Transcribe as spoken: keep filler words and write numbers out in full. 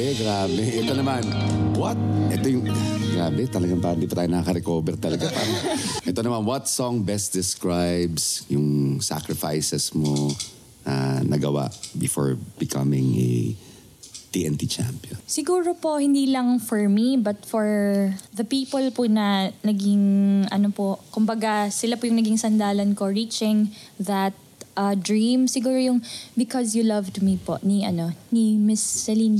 Grabe, grabe. Ito naman, what? Ito yung, grabe, talagang parang di pa tayo nakaka-recover talaga. Parang, ito naman, what song best describes yung sacrifices mo na nagawa before becoming a T N T champion? Siguro po, hindi lang for me, but for the people po na naging, ano po, kumbaga, sila po yung naging sandalan ko, reaching that uh, dream. Siguro yung Because You Loved Me po, ni, ano, ni Miss Celine